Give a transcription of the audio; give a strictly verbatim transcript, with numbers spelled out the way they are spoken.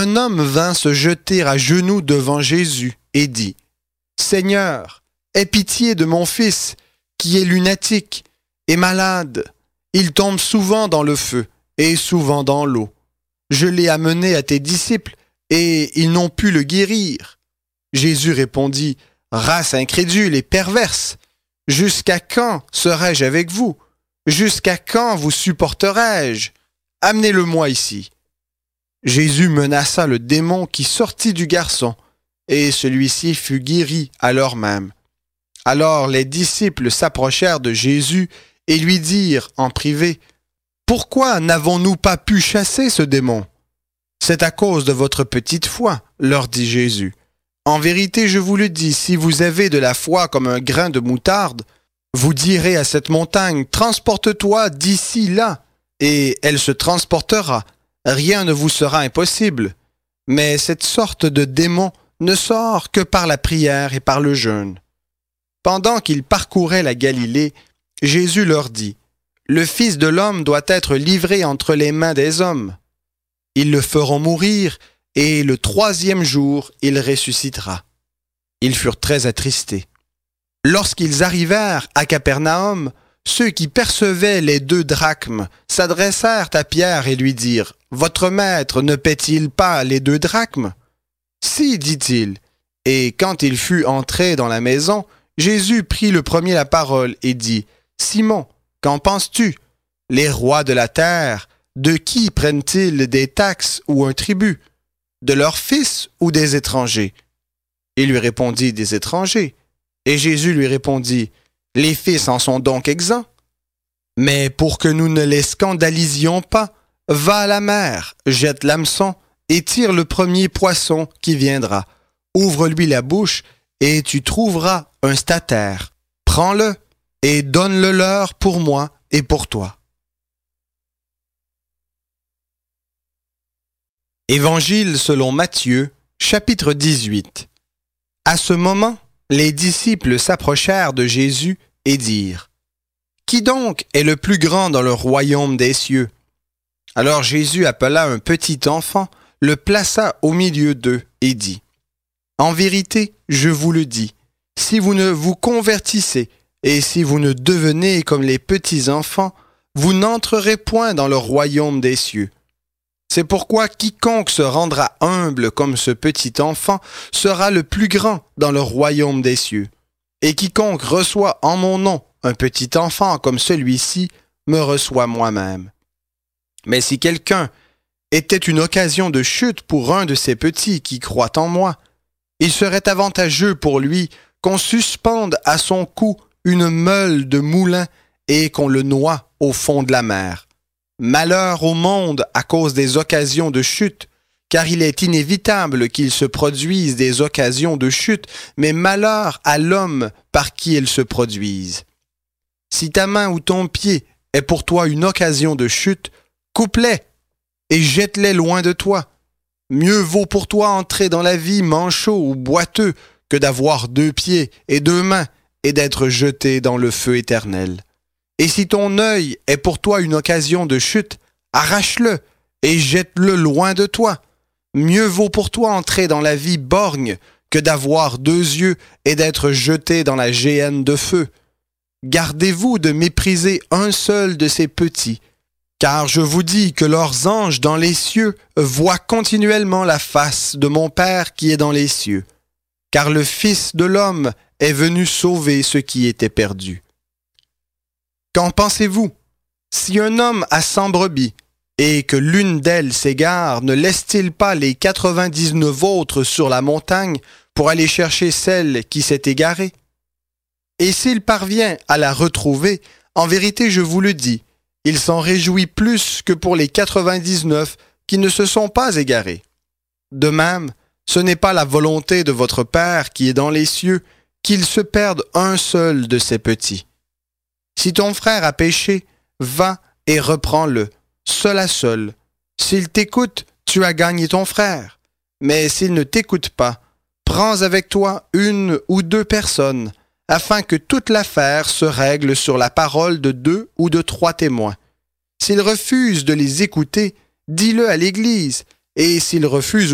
un homme vint se jeter à genoux devant Jésus et dit, « Seigneur, aie pitié de mon fils, qui est lunatique et malade. Il tombe souvent dans le feu et souvent dans l'eau. Je l'ai amené à tes disciples et ils n'ont pu le guérir. » Jésus répondit, « Race incrédule et perverse, jusqu'à quand serai-je avec vous? Jusqu'à quand vous supporterai-je? Amenez-le-moi ici. » Jésus menaça le démon qui sortit du garçon, et celui-ci fut guéri à l'heure même. Alors les disciples s'approchèrent de Jésus et lui dirent en privé, « Pourquoi n'avons-nous pas pu chasser ce démon? » « C'est à cause de votre petite foi, leur dit Jésus. En vérité, je vous le dis, si vous avez de la foi comme un grain de moutarde, vous direz à cette montagne, « Transporte-toi d'ici là », et elle se transportera. Rien ne vous sera impossible. Mais cette sorte de démon ne sort que par la prière et par le jeûne. Pendant qu'ils parcouraient la Galilée, Jésus leur dit, « Le Fils de l'homme doit être livré entre les mains des hommes. Ils le feront mourir, et le troisième jour, il ressuscitera. » Ils furent très attristés. Lorsqu'ils arrivèrent à Capernaum, ceux qui percevaient les deux drachmes s'adressèrent à Pierre et lui dirent, « Votre maître ne paie-t-il pas les deux drachmes? » « Si, dit-il. Et quand il fut entré dans la maison, Jésus prit le premier la parole et dit, « Simon, qu'en penses-tu? Les rois de la terre, de qui prennent-ils des taxes ou un tribut? De leurs fils ou des étrangers? » Il lui répondit, « Des étrangers. » Et Jésus lui répondit, « Les fils en sont donc exempts? Mais pour que nous ne les scandalisions pas, va à la mer, jette l'hameçon et tire le premier poisson qui viendra. Ouvre-lui la bouche et tu trouveras un statère. Prends-le et donne-le leur pour moi et pour toi. » Évangile selon Matthieu, chapitre dix-huit. À ce moment, les disciples s'approchèrent de Jésus et dirent, « Qui donc est le plus grand dans le royaume des cieux? » Alors Jésus appela un petit enfant, le plaça au milieu d'eux et dit, « En vérité, je vous le dis, si vous ne vous convertissez et si vous ne devenez comme les petits enfants, vous n'entrerez point dans le royaume des cieux. C'est pourquoi quiconque se rendra humble comme ce petit enfant sera le plus grand dans le royaume des cieux. Et quiconque reçoit en mon nom un petit enfant comme celui-ci me reçoit moi-même. Mais si quelqu'un était une occasion de chute pour un de ces petits qui croient en moi, il serait avantageux pour lui qu'on suspende à son cou une meule de moulin et qu'on le noie au fond de la mer. Malheur au monde à cause des occasions de chute, car il est inévitable qu'il se produise des occasions de chute, mais malheur à l'homme par qui elles se produisent. Si ta main ou ton pied est pour toi une occasion de chute, coupe-les et jette-les loin de toi. Mieux vaut pour toi entrer dans la vie manchot ou boiteux que d'avoir deux pieds et deux mains et d'être jeté dans le feu éternel. Et si ton œil est pour toi une occasion de chute, arrache-le et jette-le loin de toi. Mieux vaut pour toi entrer dans la vie borgne que d'avoir deux yeux et d'être jeté dans la géhenne de feu. Gardez-vous de mépriser un seul de ces petits, car je vous dis que leurs anges dans les cieux voient continuellement la face de mon Père qui est dans les cieux. Car le Fils de l'homme est venu sauver ceux qui étaient perdus. Qu'en pensez-vous? Si un homme a cent brebis et que l'une d'elles s'égare, ne laisse-t-il pas les quatre-vingt-dix-neuf autres sur la montagne pour aller chercher celle qui s'est égarée? Et s'il parvient à la retrouver, en vérité je vous le dis, il s'en réjouit plus que pour les quatre-vingt-dix-neuf qui ne se sont pas égarés. De même, ce n'est pas la volonté de votre Père qui est dans les cieux qu'il se perde un seul de ses petits. Si ton frère a péché, va et reprends-le, seul à seul. S'il t'écoute, tu as gagné ton frère. Mais s'il ne t'écoute pas, prends avec toi une ou deux personnes, afin que toute l'affaire se règle sur la parole de deux ou de trois témoins. S'il refuse de les écouter, dis-le à l'Église, et s'il refuse